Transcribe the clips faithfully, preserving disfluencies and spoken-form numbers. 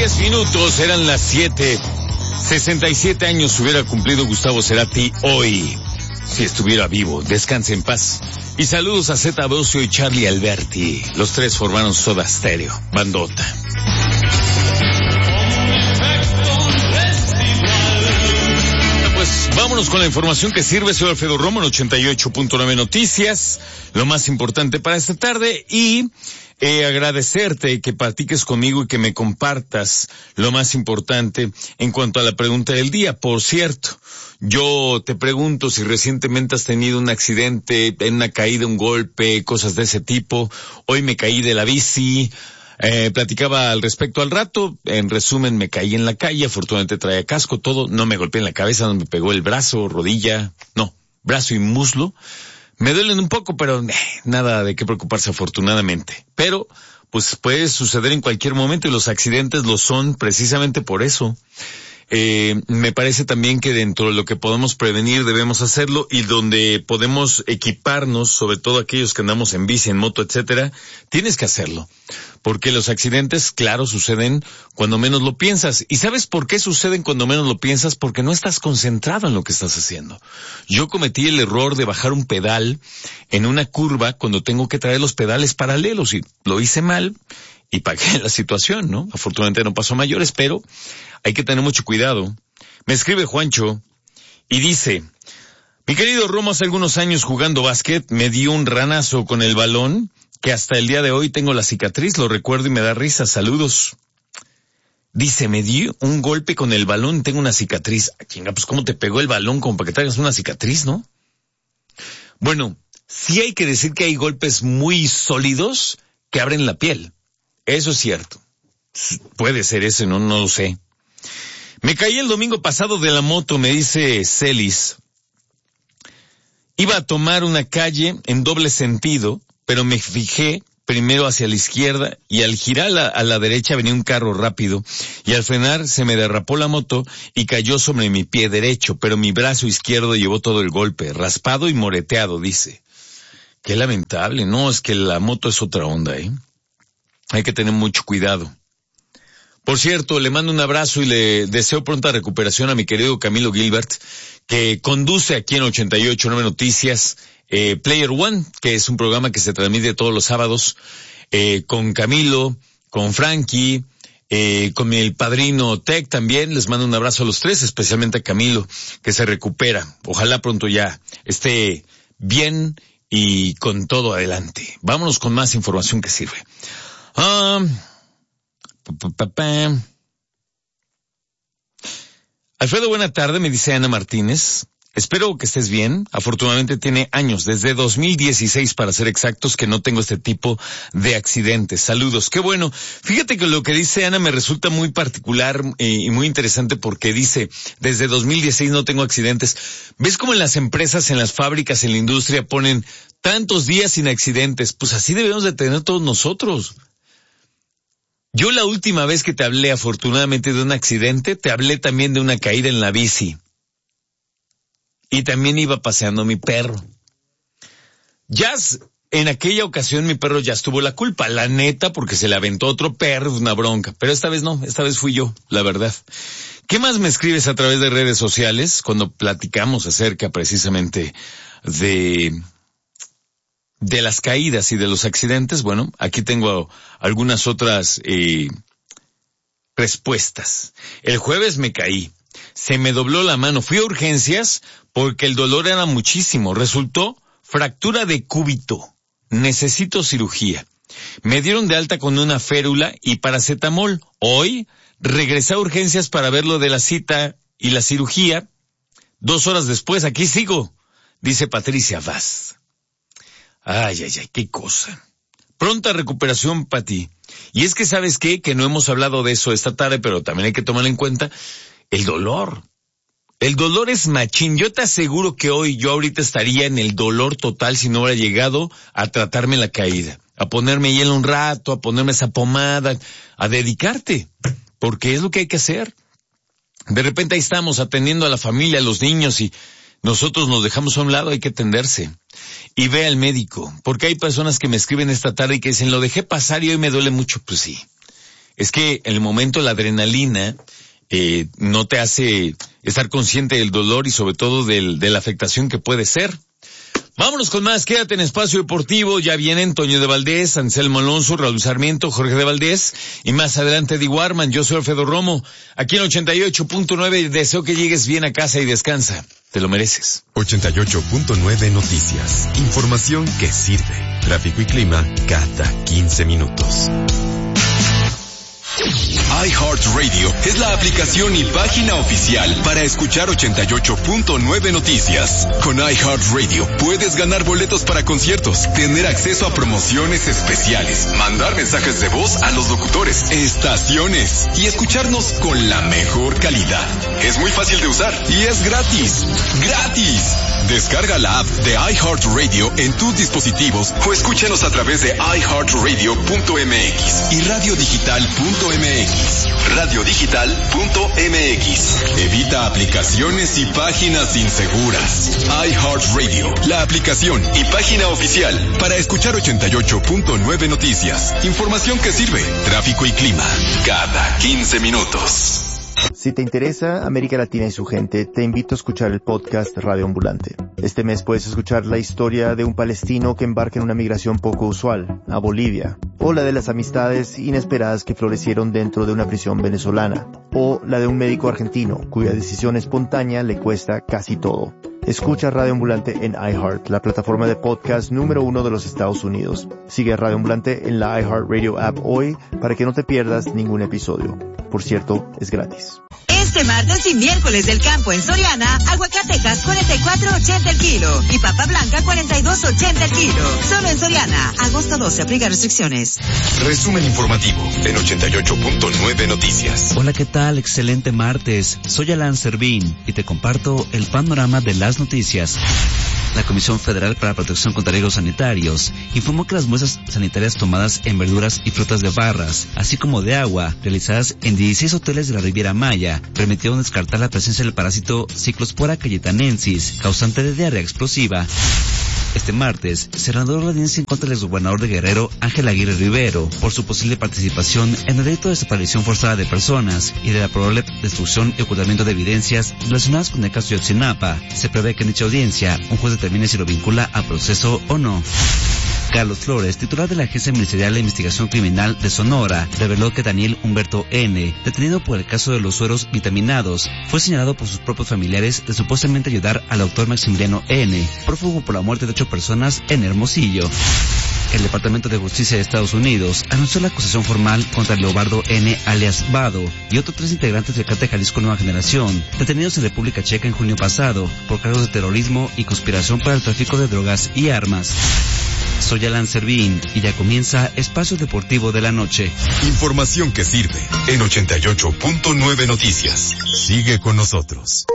diez minutos, eran las siete. sesenta y siete años hubiera cumplido Gustavo Cerati hoy, si estuviera vivo. Descanse en paz. Y saludos a Zeta Bosio y Charlie Alberti. Los tres formaron Soda Stereo, bandota. Pues vámonos con la información que sirve. Soy Alfredo Romo en ochenta y ocho punto nueve Noticias. Lo más importante para esta tarde y... Eh, agradecerte que platiques conmigo y que me compartas lo más importante en cuanto a la pregunta del día. Por cierto, yo te pregunto si recientemente has tenido un accidente, una caída, un golpe, cosas de ese tipo. Hoy me caí de la bici, eh, platicaba al respecto al rato. En resumen, me caí en la calle, afortunadamente traía casco, todo, no me golpeé en la cabeza, no me pegó el brazo, rodilla, no, brazo y muslo. Me duelen un poco, pero eh, nada de qué preocuparse afortunadamente. Pero, pues puede suceder en cualquier momento y los accidentes lo son precisamente por eso. Eh, me parece también que dentro de lo que podemos prevenir debemos hacerlo y donde podemos equiparnos, sobre todo aquellos que andamos en bici, en moto, etcétera, tienes que hacerlo. Porque los accidentes, claro, suceden cuando menos lo piensas. ¿Y sabes por qué suceden cuando menos lo piensas? Porque no estás concentrado en lo que estás haciendo. Yo cometí el error de bajar un pedal en una curva cuando tengo que traer los pedales paralelos y lo hice mal y pagué la situación, ¿no? Afortunadamente no pasó a mayores, pero hay que tener mucho cuidado. Me escribe Juancho y dice: mi querido Romo, hace algunos años jugando básquet me dio un ranazo con el balón que hasta el día de hoy tengo la cicatriz, lo recuerdo y me da risa. Saludos. Dice, me dio un golpe con el balón y tengo una cicatriz. Ah, chinga, pues ¿cómo te pegó el balón como para que traigas una cicatriz, no? Bueno, sí hay que decir que hay golpes muy sólidos que abren la piel. Eso es cierto. Puede ser ese, no, no lo sé. Me caí el domingo pasado de la moto, me dice Celis. Iba a tomar una calle en doble sentido, pero me fijé primero hacia la izquierda y al girar a la, a la derecha venía un carro rápido y al frenar se me derrapó la moto y cayó sobre mi pie derecho, pero mi brazo izquierdo llevó todo el golpe, raspado y moreteado, dice. Qué lamentable, no, es que la moto es otra onda, ¿eh? Hay que tener mucho cuidado. Por cierto, le mando un abrazo y le deseo pronta recuperación a mi querido Camilo Gilbert, que conduce aquí en ochenta y ocho punto nueve Noticias, eh, Player One, que es un programa que se transmite todos los sábados, eh, con Camilo, con Frankie, eh, con mi padrino Tech también. Les mando un abrazo a los tres, especialmente a Camilo, que se recupera. Ojalá pronto ya esté bien y con todo adelante. Vámonos con más información que sirve. Ah... Um, Pa, pa, pa. Alfredo, buena tarde, me dice Ana Martínez. Espero que estés bien. Afortunadamente tiene años, desde dos mil dieciséis para ser exactos, que no tengo este tipo de accidentes. Saludos, qué bueno. Fíjate que lo que dice Ana me resulta muy particular eh, y muy interesante porque dice, desde dos mil dieciséis no tengo accidentes. ¿Ves cómo en las empresas, en las fábricas, en la industria ponen tantos días sin accidentes? Pues así debemos de tener todos nosotros. Yo la última vez que te hablé afortunadamente de un accidente, te hablé también de una caída en la bici. Y también iba paseando mi perro. Ya en aquella ocasión mi perro ya estuvo la culpa, la neta, porque se le aventó otro perro, una bronca. Pero esta vez no, esta vez fui yo, la verdad. ¿Qué más me escribes a través de redes sociales cuando platicamos acerca precisamente de... de las caídas y de los accidentes? Bueno, aquí tengo algunas otras eh, respuestas. El jueves me caí, se me dobló la mano, fui a urgencias porque el dolor era muchísimo, resultó fractura de cúbito, necesito cirugía. Me dieron de alta con una férula y paracetamol. Hoy regresé a urgencias para ver lo de la cita y la cirugía. Dos horas después, aquí sigo, dice Patricia Vaz. Ay, ay, ay, qué cosa. Pronta recuperación para ti. Y es que, ¿sabes qué? Que no hemos hablado de eso esta tarde, pero también hay que tomar en cuenta el dolor. El dolor es machín. Yo te aseguro que hoy, yo ahorita estaría en el dolor total si no hubiera llegado a tratarme la caída, a ponerme hielo un rato, a ponerme esa pomada, a dedicarte, porque es lo que hay que hacer. De repente ahí estamos atendiendo a la familia, a los niños y nosotros nos dejamos a un lado, hay que atenderse. Y ve al médico, porque hay personas que me escriben esta tarde y que dicen, lo dejé pasar y hoy me duele mucho. Pues sí, es que en el momento la adrenalina eh, no te hace estar consciente del dolor y sobre todo del, de la afectación que puede ser. Vámonos con más, quédate en Espacio Deportivo, ya vienen Toño de Valdés, Anselmo Alonso, Raúl Sarmiento, Jorge de Valdés y más adelante Eddie Warman. Yo soy Alfredo Romo, aquí en ochenta y ocho punto nueve, deseo que llegues bien a casa y descansa, te lo mereces. ochenta y ocho punto nueve Noticias, información que sirve, tráfico y clima cada quince minutos. iHeartRadio es la aplicación y página oficial para escuchar ochenta y ocho punto nueve Noticias. Con iHeartRadio puedes ganar boletos para conciertos, tener acceso a promociones especiales, mandar mensajes de voz a los locutores, estaciones y escucharnos con la mejor calidad. Es muy fácil de usar y es gratis. ¡Gratis! Descarga la app de iHeartRadio en tus dispositivos o escúchanos a través de i heart radio punto m x y radio digital punto m x. radio digital punto m x. Evita aplicaciones y páginas inseguras. iHeartRadio, la aplicación y página oficial para escuchar ochenta y ocho punto nueve Noticias. Información que sirve, tráfico y clima cada quince minutos. Si te interesa América Latina y su gente, te invito a escuchar el podcast Radio Ambulante. Este mes puedes escuchar la historia de un palestino que embarca en una migración poco usual, a Bolivia, o la de las amistades inesperadas que florecieron dentro de una prisión venezolana, o la de un médico argentino cuya decisión espontánea le cuesta casi todo. Escucha Radio Ambulante en iHeart, la plataforma de podcast número uno de los Estados Unidos. Sigue a Radio Ambulante en la iHeartRadio app hoy para que no te pierdas ningún episodio. Por cierto, es gratis. Este martes y miércoles del campo en Soriana, aguacatejas cuarenta y cuatro ochenta el kilo y papa blanca cuarenta y dos ochenta el kilo. Solo en Soriana, agosto doce, aplica restricciones. Resumen informativo en ochenta y ocho punto nueve Noticias. Hola, ¿qué tal? Excelente martes. Soy Alan Servín y te comparto el panorama de las noticias. La Comisión Federal para la Protección contra Riesgos Sanitarios informó que las muestras sanitarias tomadas en verduras y frutas de barras, así como de agua, realizadas en dieciséis hoteles de la Riviera Maya, permitieron descartar la presencia del parásito Cyclospora cayetanensis, causante de diarrea explosiva. Este martes, se reanudó la audiencia en contra del exgobernador de Guerrero, Ángel Aguirre Rivero, por su posible participación en el delito de desaparición forzada de personas y de la probable destrucción y ocultamiento de evidencias relacionadas con el caso de Ayotzinapa. Se prevé que en dicha audiencia, un juez determine si lo vincula a proceso o no. Carlos Flores, titular de la Agencia Ministerial de Investigación Criminal de Sonora, reveló que Daniel Humberto N., detenido por el caso de los sueros vitaminados, fue señalado por sus propios familiares de supuestamente ayudar al autor Maximiliano N., prófugo por la muerte de ocho personas en Hermosillo. El Departamento de Justicia de Estados Unidos anunció la acusación formal contra Leobardo N. alias Vado y otros tres integrantes del Cártel Jalisco Nueva Generación, detenidos en República Checa en junio pasado por cargos de terrorismo y conspiración para el tráfico de drogas y armas. Soy Alan Servín y ya comienza Espacio Deportivo de la Noche. Información que sirve en ochenta y ocho punto nueve Noticias. Sigue con nosotros.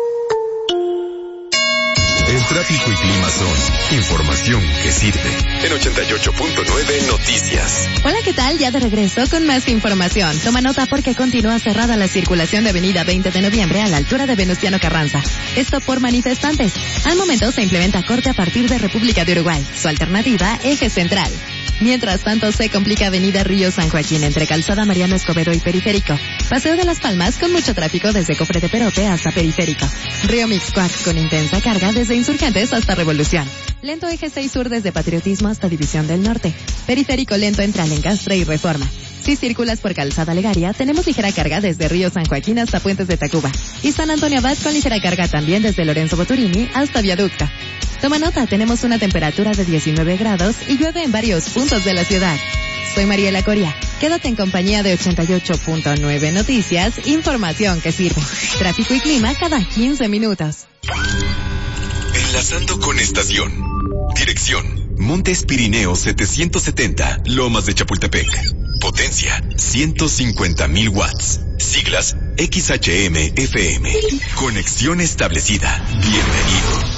El tráfico y clima son información que sirve en ochenta y ocho punto nueve Noticias. Hola, ¿qué tal? Ya de regreso con más información. Toma nota porque continúa cerrada la circulación de avenida veinte de noviembre a la altura de Venustiano Carranza. Esto por manifestantes. Al momento se implementa corte a partir de República de Uruguay. Su alternativa, eje central. Mientras tanto, se complica avenida Río San Joaquín entre Calzada Mariano Escobedo y Periférico. Paseo de las Palmas con mucho tráfico desde Cofre de Perote hasta Periférico. Río Mixcoac con intensa carga desde Insurgentes hasta Revolución. Lento eje seis sur desde Patriotismo hasta División del Norte. Periférico lento entre Alencastre y Reforma. Si circulas por Calzada Legaria, tenemos ligera carga desde Río San Joaquín hasta Puentes de Tacuba. Y San Antonio Abad con ligera carga también desde Lorenzo Boturini hasta Viaducto. Toma nota, tenemos una temperatura de diecinueve grados y llueve en varios puntos de la ciudad. Soy Mariela Coria. Quédate en compañía de ochenta y ocho punto nueve Noticias, información que sirve. Tráfico y clima cada quince minutos. Enlazando con estación. Dirección: Montes Pirineos setecientos setenta, Lomas de Chapultepec. Potencia: ciento cincuenta mil watts. Siglas: X H M F M. Conexión establecida. Bienvenido.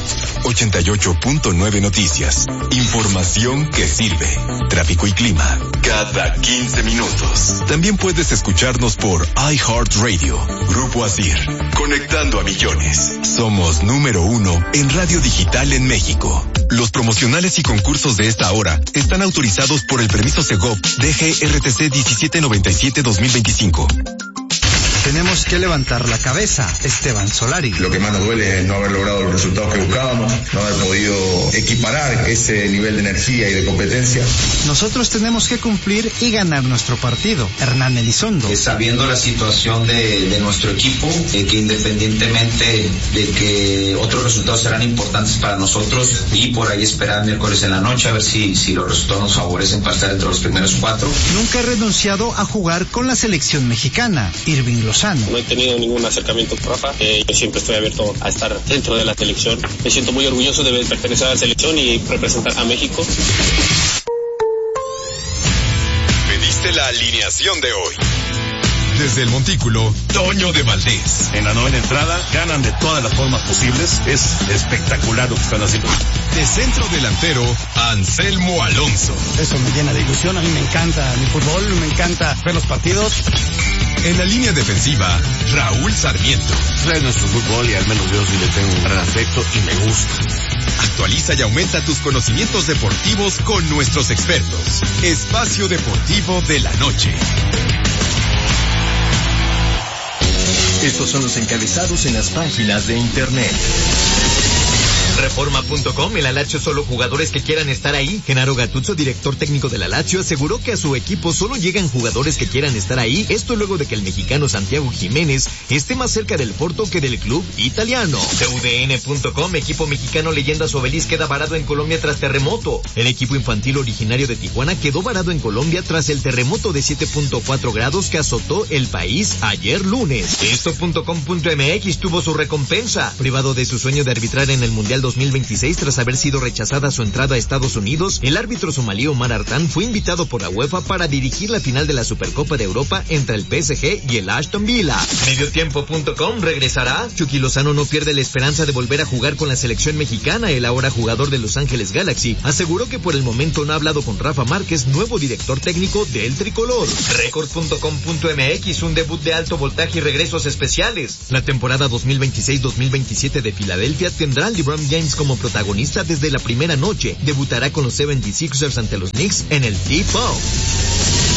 ochenta y ocho punto nueve Noticias. Información que sirve. Tráfico y clima cada quince minutos. También puedes escucharnos por iHeartRadio. Grupo Asir. Conectando a millones. Somos número uno en radio digital en México. Los promocionales y concursos de esta hora están autorizados por el permiso Segov D G R T C diecisiete noventa y siete dos mil veinticinco. Tenemos que levantar la cabeza, Esteban Solari. Lo que más nos duele es no haber logrado los resultados que buscábamos, no haber podido equiparar ese nivel de energía y de competencia. Nosotros tenemos que cumplir y ganar nuestro partido. Hernán Elizondo. Eh, sabiendo la situación de, de nuestro equipo, eh, que independientemente de que otros resultados serán importantes para nosotros, y por ahí esperar miércoles en la noche a ver si, si los resultados nos favorecen para estar entre los primeros cuatro. Nunca he renunciado a jugar con la selección mexicana. Irving Lozano. No he tenido ningún acercamiento con Rafa. Eh, yo siempre estoy abierto a estar dentro de la selección. Me siento muy orgulloso de pertenecer a la selección y representar a México. Pediste la alineación de hoy. Desde el Montículo, Toño de Valdés. En la novena entrada, ganan de todas las formas posibles. Es espectacular lo que están haciendo. De centro delantero, Anselmo Alonso. Eso me llena de ilusión. A mí me encanta mi fútbol, me encanta ver los partidos. En la línea defensiva, Raúl Sarmiento. Es nuestro fútbol y al menos yo sí le tengo un gran afecto y me gusta. Actualiza y aumenta tus conocimientos deportivos con nuestros expertos. Espacio Deportivo de la Noche. Estos son los encabezados en las páginas de internet. Reforma punto com, el Lazio solo jugadores que quieran estar ahí. Gennaro Gattuso, director técnico de la Lazio, aseguró que a su equipo solo llegan jugadores que quieran estar ahí. Esto luego de que el mexicano Santiago Jiménez esté más cerca del Porto que del club italiano. T U D N punto com, equipo mexicano Leyendas Obelis queda varado en Colombia tras terremoto. El equipo infantil originario de Tijuana quedó varado en Colombia tras el terremoto de siete punto cuatro grados que azotó el país ayer lunes. Esto punto com punto M X tuvo su recompensa. Privado de su sueño de arbitrar en el Mundial dos mil veintiséis tras haber sido rechazada su entrada a Estados Unidos, el árbitro somalí Omar Artan fue invitado por la UEFA para dirigir la final de la Supercopa de Europa entre el P S G y el Aston Villa. Mediotiempo punto com, ¿regresará? Chucky Lozano no pierde la esperanza de volver a jugar con la selección mexicana. El ahora jugador de Los Ángeles Galaxy aseguró que por el momento no ha hablado con Rafa Márquez, nuevo director técnico del tricolor. Record punto com punto M X, un debut de alto voltaje y regresos especiales. La temporada dos mil veintiséis dos mil veintisiete de Filadelfia tendrá a LeBron James como protagonista desde la primera noche. Debutará con los setenta y seis ers ante los Knicks en el T-Bow.